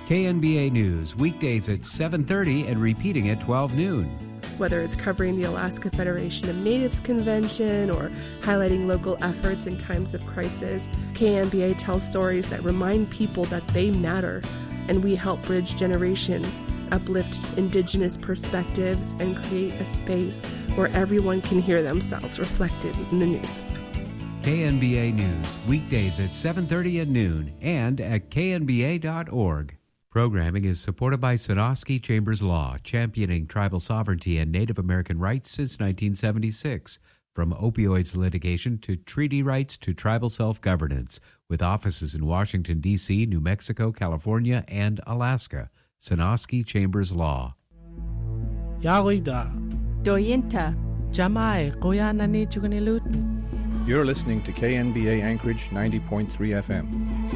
KNBA News, weekdays at 7:30 and repeating at 12 noon. Whether it's covering the Alaska Federation of Natives Convention or highlighting local efforts in times of crisis, KNBA tells stories that remind people that they matter, and we help bridge generations, uplift Indigenous perspectives, and create a space where everyone can hear themselves reflected in the news. KNBA News, weekdays at 7:30 and noon and at knba.org. Programming is supported by Sonosky Chambers Law, championing tribal sovereignty and Native American rights since 1976. From opioids litigation to treaty rights to tribal self-governance, with offices in Washington, D.C., New Mexico, California, and Alaska. Sonosky Chambers Law. Yarida. Doyinta. Jamai Koyanani Chugunilut. You're listening to KNBA Anchorage 90.3 FM.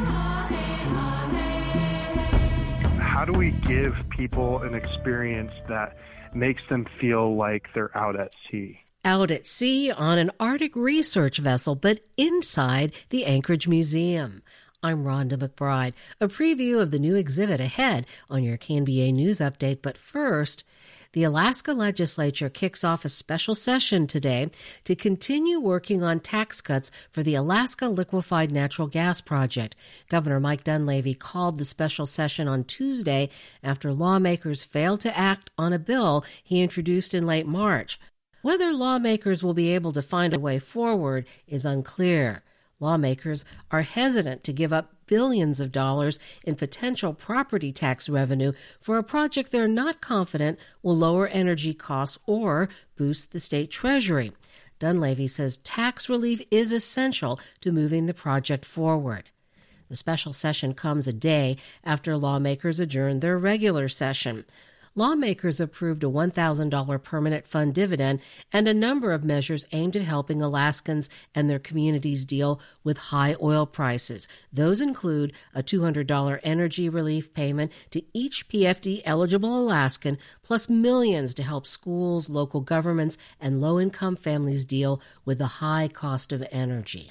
How do we give people an experience that makes them feel like they're out at sea? Out at sea on an Arctic research vessel, but inside the Anchorage Museum. I'm Rhonda McBride. A preview of the new exhibit ahead on your KNBA News Update. But first, the Alaska Legislature kicks off a special session today to continue working on tax cuts for the Alaska Liquefied Natural Gas Project. Governor Mike Dunleavy called the special session on Tuesday after lawmakers failed to act on a bill he introduced in late March. Whether lawmakers will be able to find a way forward is unclear. Lawmakers are hesitant to give up billions of dollars in potential property tax revenue for a project they're not confident will lower energy costs or boost the state treasury. Dunleavy says tax relief is essential to moving the project forward. The special session comes a day after lawmakers adjourned their regular session. Lawmakers approved a $1,000 permanent fund dividend and a number of measures aimed at helping Alaskans and their communities deal with high oil prices. Those include a $200 energy relief payment to each PFD-eligible Alaskan, plus millions to help schools, local governments, and low-income families deal with the high cost of energy.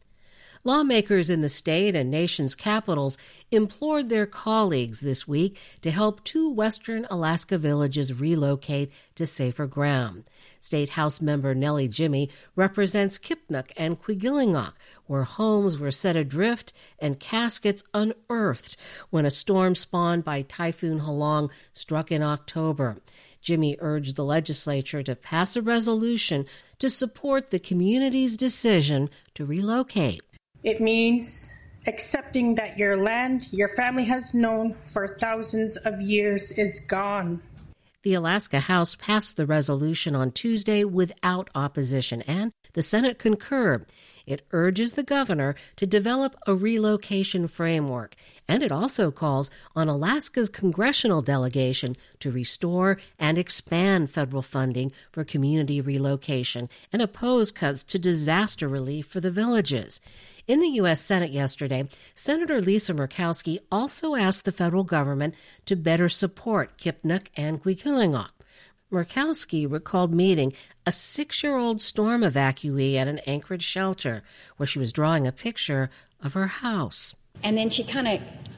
Lawmakers in the state and nation's capitals implored their colleagues this week to help two western Alaska villages relocate to safer ground. State House member Nellie Jimmy represents Kipnuk and Quigilingok, where homes were set adrift and caskets unearthed when a storm spawned by Typhoon Halong struck in October. Jimmy urged the legislature to pass a resolution to support the community's decision to relocate. It means accepting that your land your family has known for thousands of years is gone. The Alaska House passed the resolution on Tuesday without opposition, and the Senate concurred. It urges the governor to develop a relocation framework, and it also calls on Alaska's congressional delegation to restore and expand federal funding for community relocation and oppose cuts to disaster relief for the villages. In the U.S. Senate yesterday, Senator Lisa Murkowski also asked the federal government to better support Kipnuk and Quigilingok. Murkowski recalled meeting a 6-year-old storm evacuee at an Anchorage shelter where she was drawing a picture of her house. And then she kind of